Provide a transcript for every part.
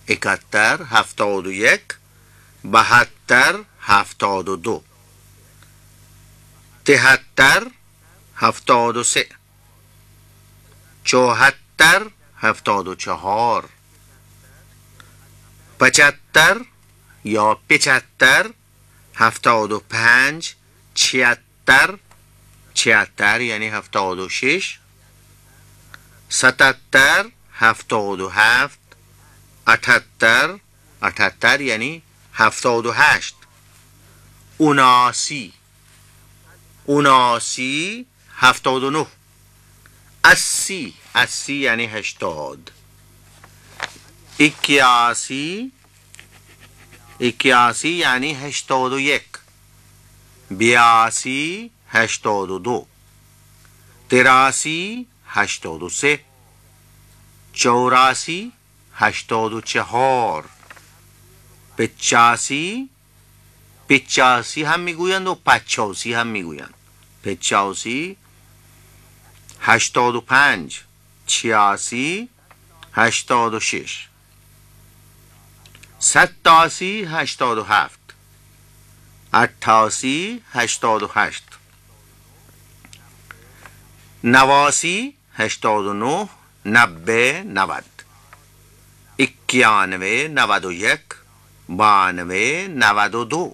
71 71 72 72 73 73 74 74 75 یا 75 75 76 76 یعنی 76 77 77 78 78 یعنی 78 79 79 79 80 80 یعنی 80 81 81 یعنی 81 82 82 83 83 84 84 85 85 هم میگویند و 85 هم میگویند 85 85 86 86 87 87 88 88 89 89 90 90 91 91 92 92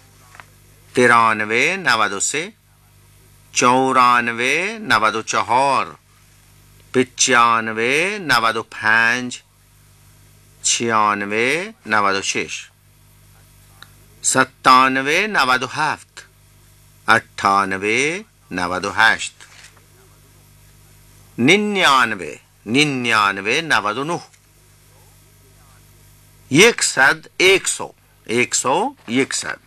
93 93 94 94 95 95 96 96 97 97 98 98 99 99 99 100 100 100 100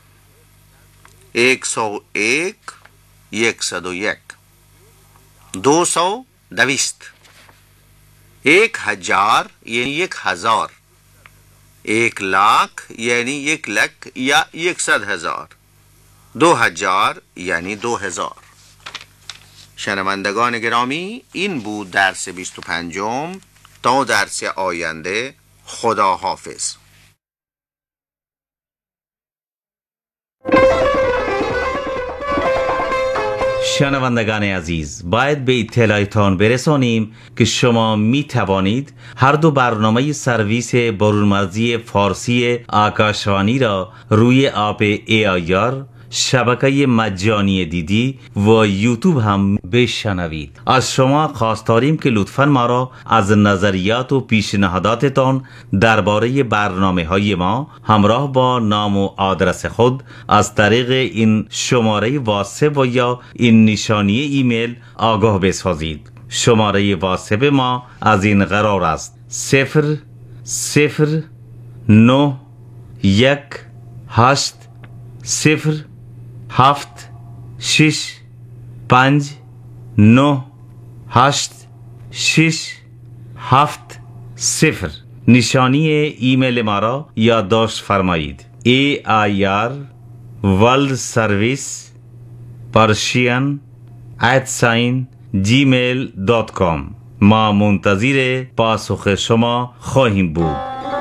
101 101 200 200 1000 یعنی 1000 1,00,000 یعنی 1,00,000 یا 100,000 2000 یعنی 2000 شنوندگان گرامی این بود درس 25 تا درس آینده خدا حافظ شنوندگان عزیز باید به اطلاعتان برسانیم که شما می توانید هر دو برنامه سرویس برونمرزی فارسی آکاشوانی را روی اپ AIR شبکه مجانی دیدی و یوتیوب هم بشنوید. از شما خواست داریم که لطفاً ما را از نظریات و پیشنهاداتتان درباره برنامه‌های ما همراه با نام و آدرس خود از طریق این شماره واتساپ و یا این نشانی ایمیل آگاه بسازید. شماره واتساپ ما از این قرار است 0 0 9 1 8 0 7 6 5 9 8 6 7 0. نشانی ایمیل ما را یادداشت فرمایید. AIR World Service Persian @gmail.com. ما منتظر پاسخ شما خواهیم بود.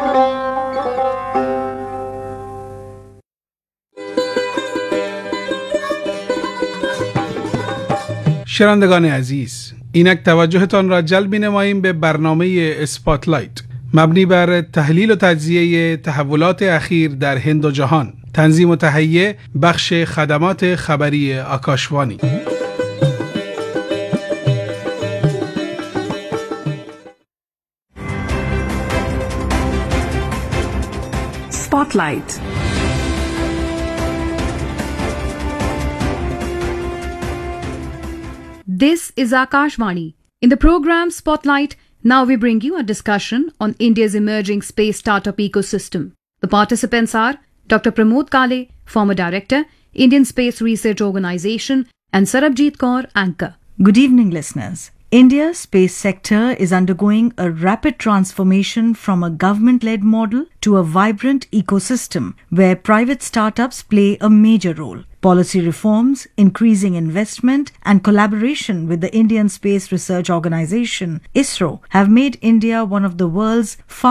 شنوندگان عزیز، اینک توجهتان را جلب نماییم به برنامه اسپاتلایت مبنی بر تحلیل و تجزیه تحولات اخیر در هند و جهان. تنظیم و تهیه بخش خدمات خبری آکاشوانی. Spotlight. This is Akashvani. In the program Spotlight, now we bring you a discussion on India's emerging space startup ecosystem. The participants are Dr. Pramod Kale, former director, Indian Space Research Organisation, and Sarabjit Kaur, anchor. Good evening, listeners. India's space sector is undergoing a rapid transformation from a government-led model to a vibrant ecosystem where private startups play a major role. Policy reforms, increasing investment, and collaboration with the Indian Space Research Organisation, ISRO, have made India one of the world's